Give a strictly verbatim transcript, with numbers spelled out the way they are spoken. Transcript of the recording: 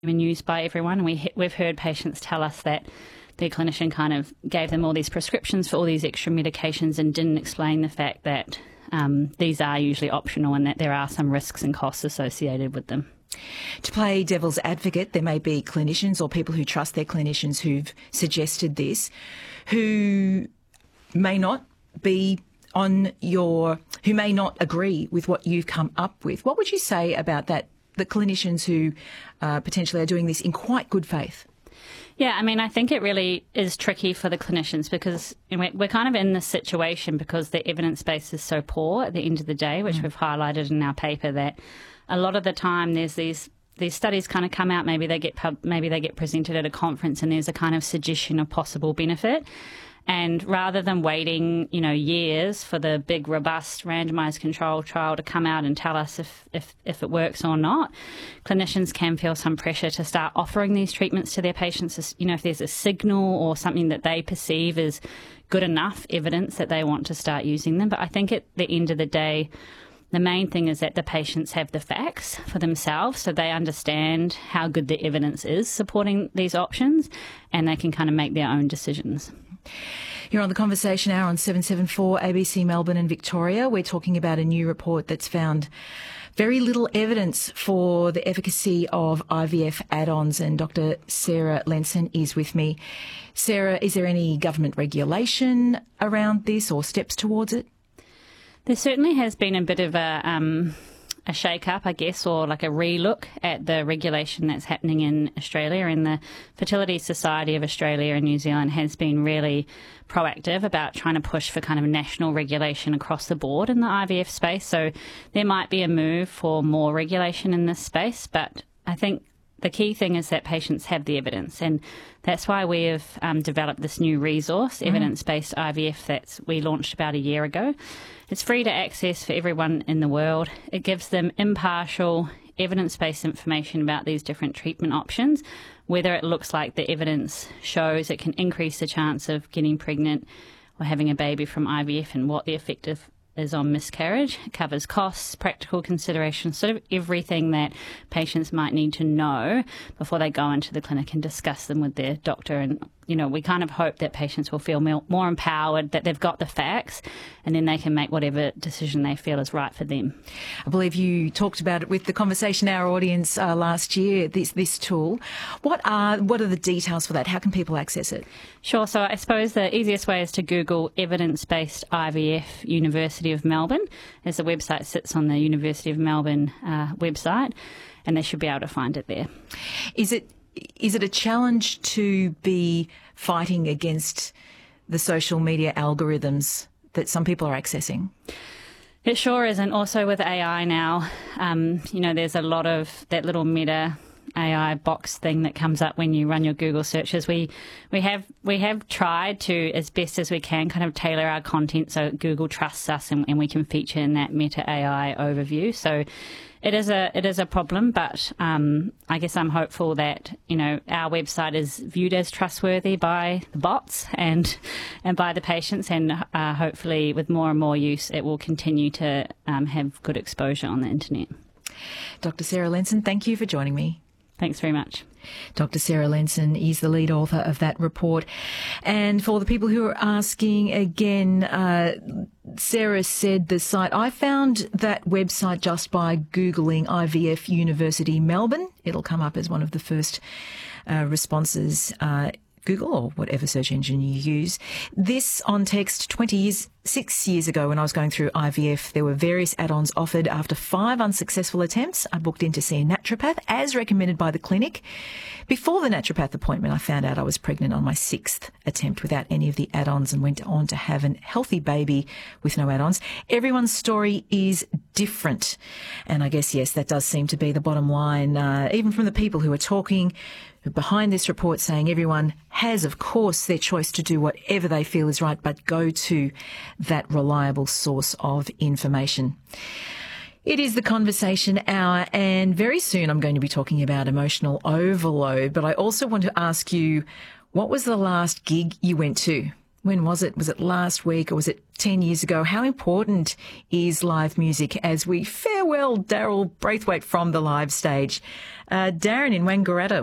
been used by everyone. We, we've heard patients tell us that their clinician kind of gave them all these prescriptions for all these extra medications and didn't explain the fact that um, these are usually optional and that there are some risks and costs associated with them. To play devil's advocate, there may be clinicians or people who trust their clinicians who've suggested this, who may not be on your, who may not agree with what you've come up with. What would you say about that, the clinicians who uh, potentially are doing this in quite good faith? Yeah, I mean, I think it really is tricky for the clinicians because we're kind of in this situation because the evidence base is so poor at the end of the day, which mm. we've highlighted in our paper, that a lot of the time there's these these studies kind of come out, maybe they get pub, maybe they get presented at a conference and there's a kind of suggestion of possible benefit. And rather than waiting, you know, years for the big, robust, randomised control trial to come out and tell us if, if, if it works or not, clinicians can feel some pressure to start offering these treatments to their patients. You know, if there's a signal or something that they perceive as good enough evidence that they want to start using them. But I think at the end of the day, the main thing is that the patients have the facts for themselves, so they understand how good the evidence is supporting these options, and they can kind of make their own decisions. You're on the Conversation Hour on seven seventy-four A B C Melbourne and Victoria. We're talking about a new report that's found very little evidence for the efficacy of I V F add-ons, and Doctor Sarah Lenson is with me. Sarah, is there any government regulation around this or steps towards it? There certainly has been a bit of a um, a shake-up, I guess, or like a re-look at the regulation that's happening in Australia. And the Fertility Society of Australia and New Zealand has been really proactive about trying to push for kind of national regulation across the board in the I V F space. So there might be a move for more regulation in this space, but I think the key thing is that patients have the evidence, and that's why we have um, developed this new resource, mm. evidence-based I V F, that we launched about a year ago. It's free to access for everyone in the world. It gives them impartial, evidence-based information about these different treatment options, whether it looks like the evidence shows it can increase the chance of getting pregnant or having a baby from I V F, and what the effect of is on miscarriage. It covers costs, practical considerations, sort of everything that patients might need to know before they go into the clinic and discuss them with their doctor. And, you know, we kind of hope that patients will feel more empowered, that they've got the facts, and then they can make whatever decision they feel is right for them. I believe you talked about it with the Conversation Hour audience uh, last year, this this tool. What are what are the details for that? How can people access it? Sure. So I suppose the easiest way is to Google evidence-based I V F University of Melbourne, as the website sits on the University of Melbourne uh, website, and they should be able to find it there. Is it is it a challenge to be fighting against the social media algorithms that some people are accessing? It sure is, and also with A I now, um, you know, there's a lot of that little meta A I box thing that comes up when you run your Google searches. We we have we have tried to, as best as we can, kind of tailor our content so Google trusts us and, and we can feature in that meta A I overview. So it is a it is a problem, but um, I guess I'm hopeful that, you know, our website is viewed as trustworthy by the bots and and by the patients, and uh, hopefully with more and more use, it will continue to um, have good exposure on the internet. Doctor Sarah Lenson, thank you for joining me. Thanks very much. Doctor Sarah Lenson is the lead author of that report. And for the people who are asking again, uh, Sarah said the site, I found that website just by Googling I V F University Melbourne. It'll come up as one of the first uh, responses, uh, Google or whatever search engine you use. This on text twenty years, six years ago when I was going through I V F, there were various add-ons offered. After five unsuccessful attempts, I booked in to see a naturopath as recommended by the clinic. Before the naturopath appointment, I found out I was pregnant on my sixth attempt without any of the add-ons and went on to have a healthy baby with no add-ons. Everyone's story is different. And I guess, yes, that does seem to be the bottom line, uh, even from the people who are talking behind this report, saying everyone has, of course, their choice to do whatever they feel is right, but go to that reliable source of information. It is the Conversation Hour, and very soon I'm going to be talking about emotional overload, but I also want to ask you, what was the last gig you went to? when was it? Was it last week or was it ten years ago? How important is live music as we farewell Daryl Braithwaite from the live stage? Uh, Darren in Wangaratta,